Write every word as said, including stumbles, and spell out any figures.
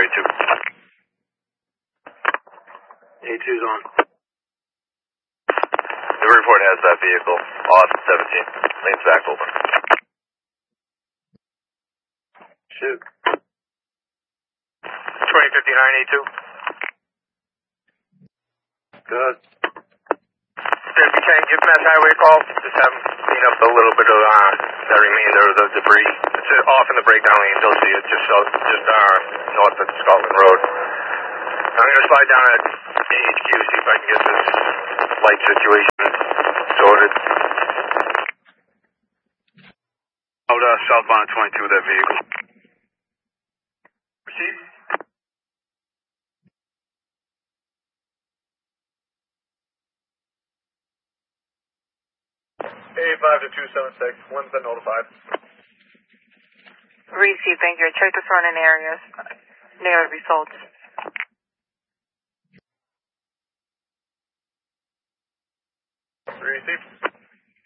A two. A two's on. The report has that vehicle. Austin seventeen. Lane's back open. Shoot. twenty fifty-nine A two. Good. If you can give Mass Highway a call, just have them clean up a little bit of uh, that remainder of the debris. It's uh, off in the breakdown lane. They'll see it just south, just uh, north of Scotland Road. I'm going to slide down at A H Q, see if I can get this light situation sorted. Out uh, southbound twenty-two with that vehicle. Proceed. eight five to two seven six, one's been notified. Receive, thank you. Check the surrounding areas. Negative results. Receive.